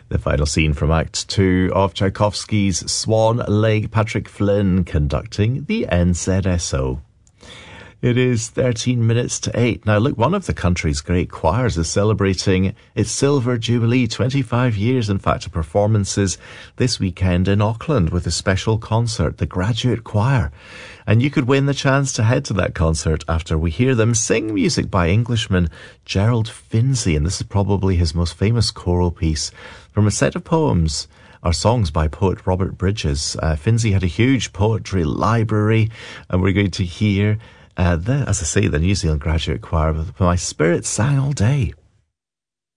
The final scene from Act 2 of Tchaikovsky's Swan Lake, Patrick Flynn conducting the NZSO. It is 13 minutes to 8. Now look, one of the country's great choirs is celebrating its Silver Jubilee, 25 years, in fact, of performances this weekend in Auckland with a special concert, the Graduate Choir. And you could win the chance to head to that concert after we hear them sing music by Englishman Gerald Finzi, and this is probably his most famous choral piece from a set of poems or songs by poet Robert Bridges. Finzi had a huge poetry library, and we're going to hear as I say, the New Zealand Graduate Choir with My Spirit Sang All Day.